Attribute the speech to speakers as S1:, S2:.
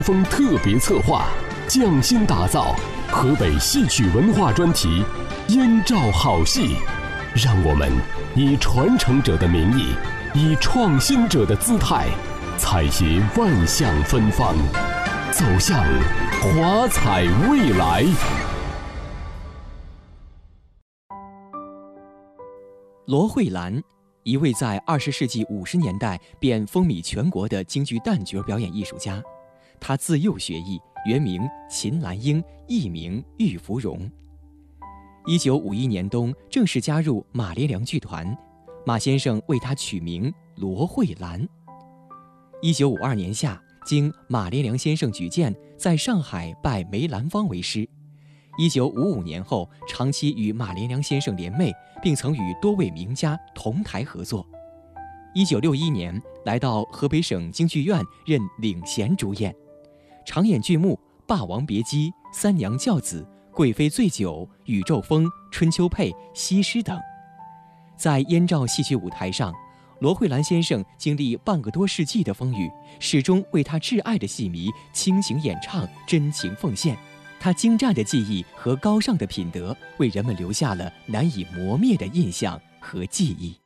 S1: 风特别策划，匠心打造河北戏曲文化专题燕赵好戏，让我们以传承者的名义，以创新者的姿态，采撷万象芬芳，走向华彩未来。
S2: 罗慧兰，一位在20世纪50年代便风靡全国的京剧旦角表演艺术家。她自幼学艺，原名秦兰英，艺名玉芙蓉。1951年冬正式加入马连良剧团，马先生为她取名罗慧兰。1952年夏，经马连良先生举荐，在上海拜梅兰芳为师。1955年后，长期与马连良先生联袂，并曾与多位名家同台合作。1961年，来到河北省京剧院任领衔主演，常演剧目《霸王别姬》《三娘教子》《贵妃醉酒》《宇宙风》《春秋配》《西施》等。在燕赵戏曲舞台上，罗慧兰先生经历半个多世纪的风雨，始终为他挚爱的戏迷倾情演唱，真情奉献。他精湛的技艺和高尚的品德，为人们留下了难以磨灭的印象和记忆。